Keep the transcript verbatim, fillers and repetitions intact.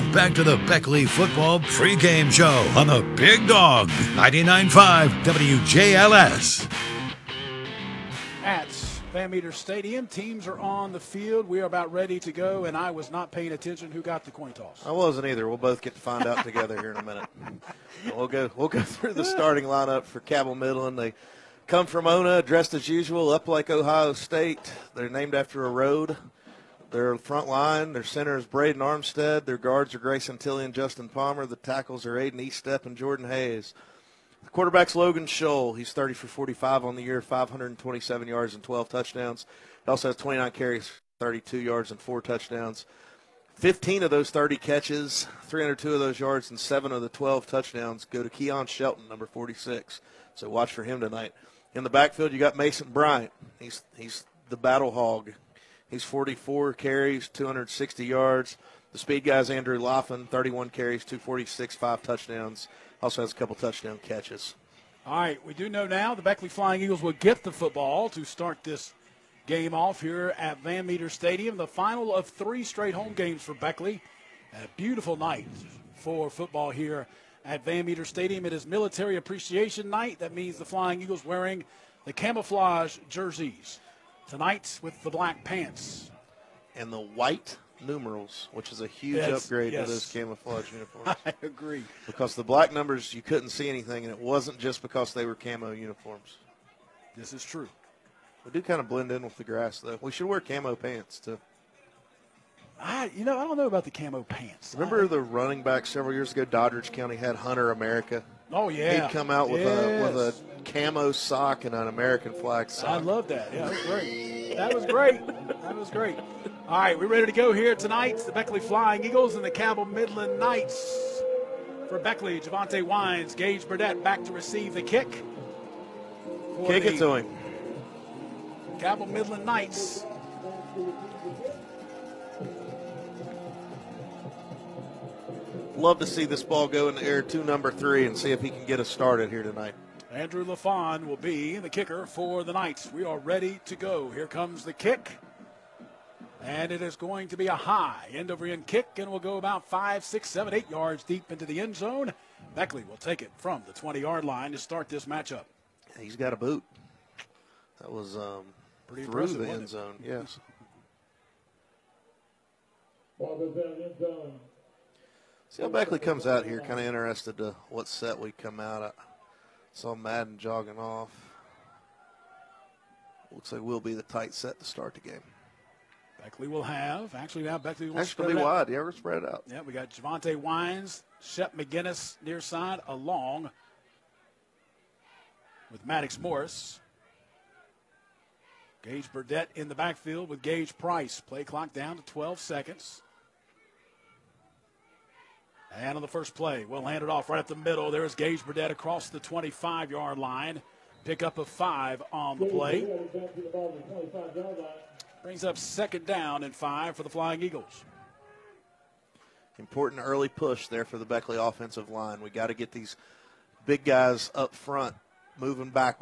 back to the Beckley Football Pregame Show on the Big Dog, ninety-nine point five W J L S. At Van Meter Stadium, teams are on the field. We are about ready to go, and I was not paying attention who got the coin toss. I wasn't either. We'll both get to find out together here in a minute. We'll go We'll go through the starting lineup for Cabell Midland. They come from Ona, dressed as usual, up like Ohio State. They're named after a road. Their front line, their center is Braden Armstead. Their guards are Grayson Tilley and Justin Palmer. The tackles are Aiden Eastep and Jordan Hayes. The quarterback's Logan Scholl. He's thirty for forty-five on the year, five hundred twenty-seven yards and twelve touchdowns. He also has twenty-nine carries, thirty-two yards and four touchdowns. fifteen of those thirty catches, three hundred two of those yards, and seven of the twelve touchdowns go to Keon Shelton, number forty-six. So watch for him tonight. In the backfield, you got Mason Bryant. He's he's the battle hog. He's forty-four carries, two hundred sixty yards. The speed guy's Andrew Laughlin, thirty-one carries, two forty-six, five touchdowns. Also has a couple touchdown catches. All right, we do know now the Beckley Flying Eagles will get the football to start this game off here at Van Meter Stadium. The final of three straight home games for Beckley. A beautiful night for football here at Van Meter Stadium. It is Military Appreciation Night. That means the Flying Eagles wearing the camouflage jerseys. Tonight with the black pants. And the white numerals, which is a huge yes, upgrade yes. to those camouflage uniforms. I agree. Because the black numbers, you couldn't see anything, and it wasn't just because they were camo uniforms. This is true. We do kind of blend in with the grass, though. We should wear camo pants, too. I, you know, I don't know about the camo pants. Remember I, the running back several years ago, Doddridge County had Hunter America? Oh, yeah. He'd come out with, yes. a, with a camo sock and an American flag sock. I love that. Yeah, that was great. That was great. That was great. All right, we're ready to go here tonight. The Beckley Flying Eagles and the Cabell Midland Knights. For Beckley, Javante Wines, Gage Burdett back to receive the kick. Kick it to him. Cabell Midland Knights. Love to see this ball go in the air to number three and see if he can get us started here tonight. Andrew LaFawn will be the kicker for the Knights. We are ready to go. Here comes the kick. And it is going to be a high end-over-end kick, and will go about five, six, seven, eight yards deep into the end zone. Beckley will take it from the twenty-yard line to start this matchup. He's got a boot. That was um, Pretty through impressive, the wasn't end it? zone, yes. Ball goes down end zone. See how Beckley comes out here, kind of interested to what set we come out. I saw Madden jogging off. Looks like we'll be the tight set to start the game. Beckley will have, actually now Beckley will Actually, spread be it out. wide. Yeah, we're spread out. Yeah, we got Javante Wines, Shep McGinnis near side, along with Maddox Morris. Gage Burdett in the backfield with Gage Price. Play clock down to twelve seconds. And on the first play, we'll hand it off right up the middle. There's Gage Burdett across the twenty-five-yard line. Pick up a five on the play. Brings up second down and five for the Flying Eagles. Important early push there for the Beckley offensive line. We got to get these big guys up front moving backwards.